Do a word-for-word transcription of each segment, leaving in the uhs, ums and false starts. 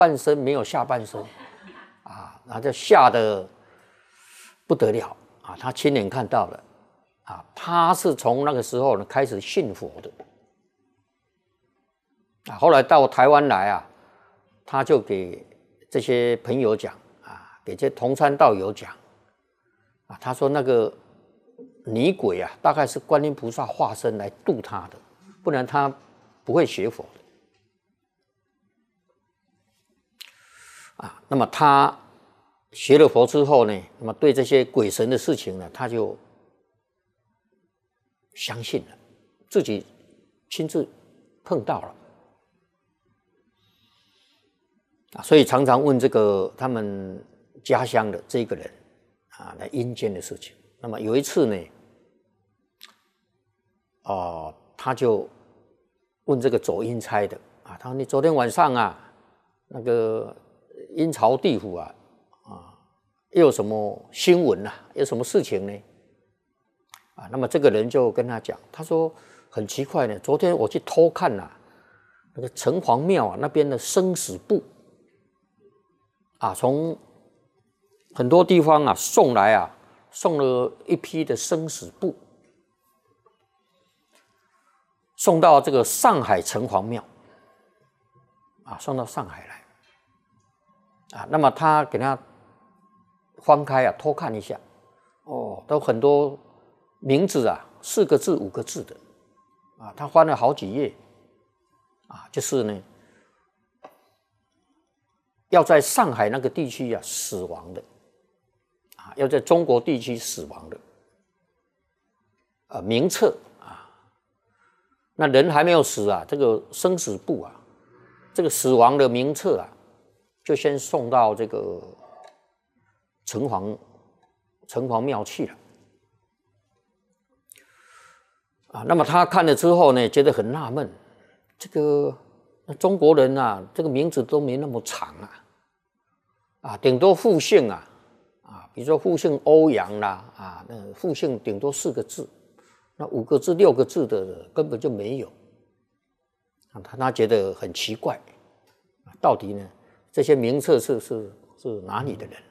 半身没有下半身啊，然后就吓得不得了啊！他亲眼看到了啊，他是从那个时候呢开始信佛的啊，后来到台湾来啊，他就给这些朋友讲啊，给这些同参道友讲啊，他说那个女鬼啊，大概是观音菩萨化身来度他的，不然他不会学佛的啊。那么他学了佛之后呢，那么对这些鬼神的事情呢，他就相信了，自己亲自碰到了啊，所以常常问这个他们家乡的这个人啊，来阴间的事情。那么有一次呢，哦、呃，他就问这个走阴差的啊，他说：“你昨天晚上啊，那个阴曹地府啊，啊，又有什么新闻啊？有什么事情呢？”啊，那么这个人就跟他讲，他说：“很奇怪呢，昨天我去偷看啊，那个城隍庙啊那边的生死簿啊，从很多地方啊送来啊。”送了一批的生死簿，送到这个上海城隍庙，啊，送到上海来，啊，那么他给他翻开啊，偷看一下，哦，都很多名字啊，四个字、五个字的，啊，他翻了好几页，啊，就是呢，要在上海那个地区啊死亡的。要在中国地区死亡的，呃，名册啊，那人还没有死啊，这个生死簿啊，这个死亡的名册啊，就先送到这个城隍城隍庙去了啊。那么他看了之后呢，觉得很纳闷，这个中国人啊，这个名字都没那么长啊，啊，顶多复姓啊。啊，比如说复姓欧阳啦，啊，那复姓顶多四个字，那五个字、六个字的根本就没有。啊，他他觉得很奇怪，到底呢这些名册是是是哪里的人？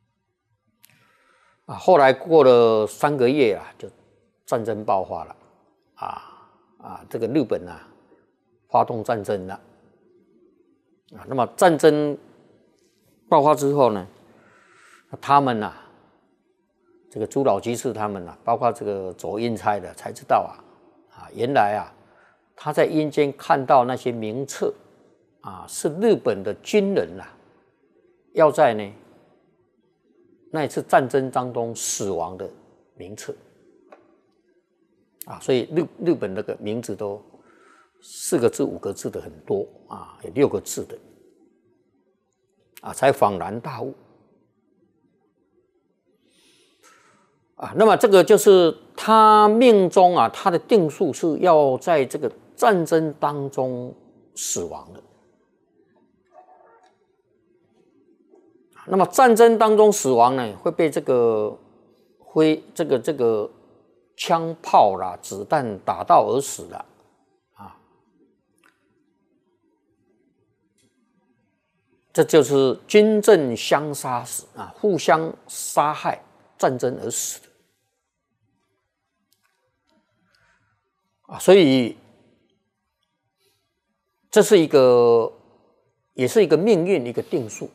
啊，后来过了三个月啊，就战争爆发了，啊啊，这个日本啊发动战争了，啊，那么战争爆发之后呢？他们呐、啊，这个朱老居士他们呐、啊，包括这个走阴差的，才知道啊，啊，原来啊，他在阴间看到那些名册啊，是日本的军人呐、啊，要在呢那一次战争当中死亡的名册啊，所以日日本那个名字都四个字、五个字的很多啊，有六个字的啊，才恍然大悟。啊，那么这个就是他命中啊，他的定数是要在这个战争当中死亡的。那么战争当中死亡呢，会被这个挥这个这个枪炮啦、子弹打到而死的啊，这就是军阵相杀死啊，互相杀害、战争而死的。啊，所以这是一个，也是一个命运，一个定数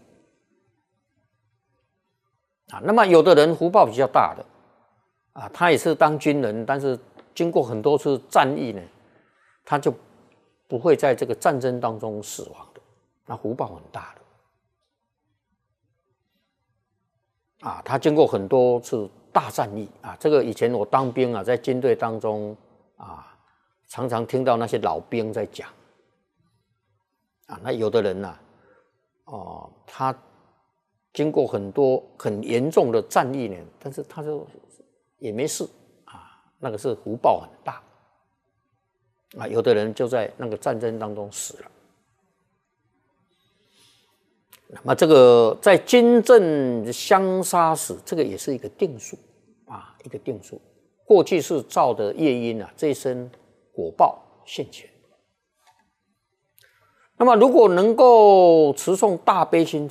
啊。那么有的人福报比较大的啊，他也是当军人，但是经过很多次战役呢，他就不会在这个战争当中死亡的，那福报很大的啊。他经过很多次大战役啊，这个以前我当兵啊，在军队当中啊。常常听到那些老兵在讲啊，那有的人呐、啊，哦，他经过很多很严重的战役呢，但是他就也没事啊，那个是福报很大啊。有的人就在那个战争当中死了。那么这个在军阵相杀死，这个也是一个定数啊，一个定数。过去是造的业因啊，这一生果报现前。 那么如果能够持诵大悲心